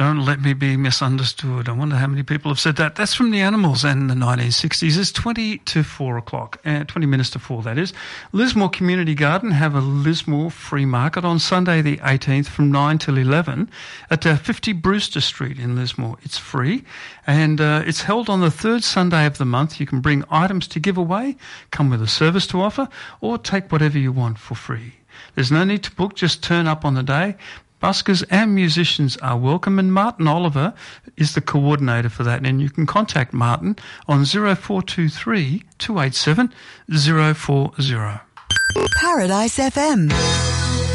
Don't let me be misunderstood. I wonder how many people have said that. That's from the Animals and the 1960s. It's 20 to 4 o'clock, 20 minutes to 4, that is. Lismore Community Garden have a Lismore free market on Sunday the 18th from 9 till 11 at 50 Brewster Street in Lismore. It's free and it's held on the third Sunday of the month. You can bring items to give away, come with a service to offer, or take whatever you want for free. There's no need to book, just turn up on the day. Buskers and musicians are welcome, and Martin Oliver is the coordinator for that, and you can contact Martin on 0423 287 040. Paradise FM.